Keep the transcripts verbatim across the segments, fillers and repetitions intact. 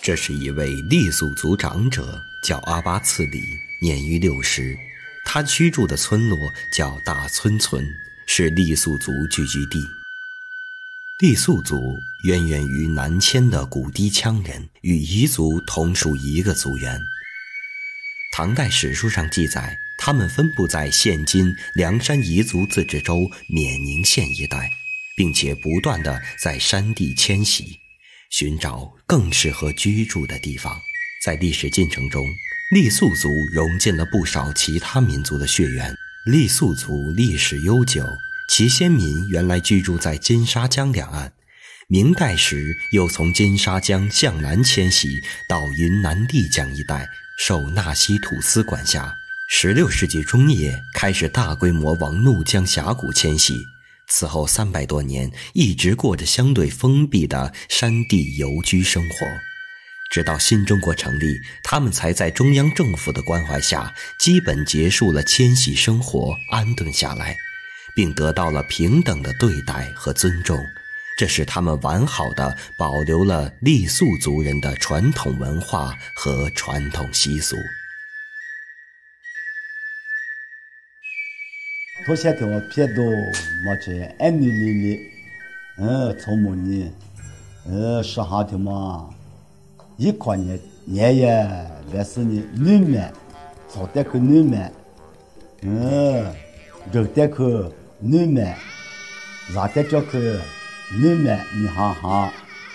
这是一位傈僳族长者，叫阿巴次里，年逾六十。他居住的村落叫大村村，是傈僳族聚居地。傈僳族渊源于南迁的古氐羌人，与彝族同属一个族源。唐代史书上记载，他们分布在现今凉山彝族自治州冕宁县一带，并且不断地在山地迁徙，寻找更适合居住的地方。在历史进程中，傈僳族融进了不少其他民族的血缘。傈僳族历史悠久，其先民原来居住在金沙江两岸，明代时又从金沙江向南迁徙到云南丽江一带，受纳西土司管辖。十六世纪中叶开始大规模往怒江峡谷迁徙，此后三百多年一直过着相对封闭的山地游居生活。直到新中国成立，他们才在中央政府的关怀下基本结束了迁徙生活，安顿下来，并得到了平等的对待和尊重。这使他们完好地保留了傈僳族人的传统文化和传统习俗。 头些天我撇到么子安尼里里，呃，从么呢，呃，十哈天嘛，一块年年也来是呢，女们，早点去女们，呃，热点去女们，热点叫去女们，你哈哈。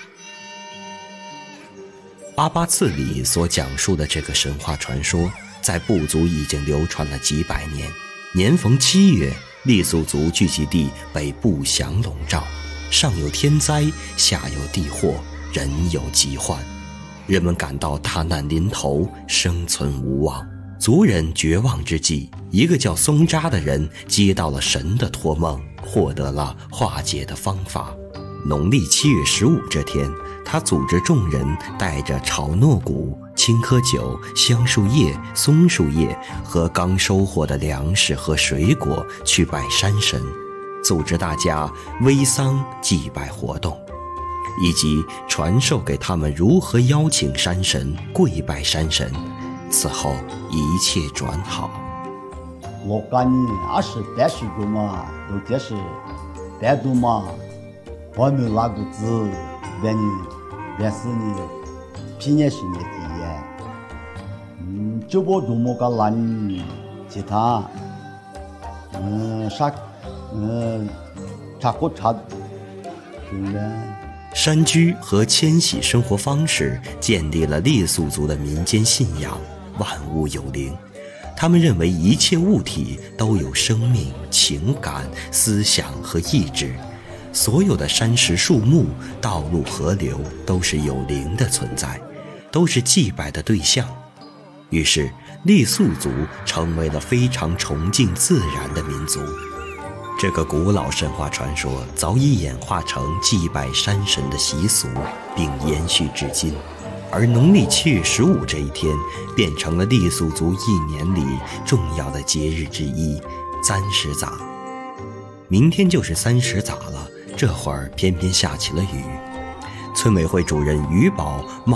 阿巴次里所讲述的这个神话传说，在部族已经流传了几百年。年逢七月，傈僳族聚集地被不祥笼罩，上有天灾，下有地祸，人有疾患，人们感到大难临头，生存无望。族人绝望之际，一个叫松扎的人接到了神的托梦，获得了化解的方法。农历七月十五这天，他组织众人带着炒糯谷、青稞酒、香树叶、松树叶和刚收获的粮食和水果去拜山神，组织大家煨桑祭拜活动，以及传授给他们如何邀请山神、跪拜山神。此后一切转好。 我感觉二十八岁多嘛，有点是白度嘛，我们那个字，原来原是呢，平年是年底呀，嗯，就不多么个难，其他，嗯，啥，嗯，差不差，对呀。 山居和迁徙生活方式建立了傈僳族的民间信仰，万物有灵。他们认为一切物体都有生命、情感、思想和意志，所有的山石、树木、道路、河流都是有灵的存在，都是祭拜的对象。于是傈僳族成为了非常崇敬自然的民族。这个古老神话传说早已演化成祭拜山神的习俗，并延续至今。而农历七月十五这一天，变成了傈僳族一年里重要的节日之一——三十匝。明天就是三十匝了，这会儿偏偏下起了雨。村委会主任于宝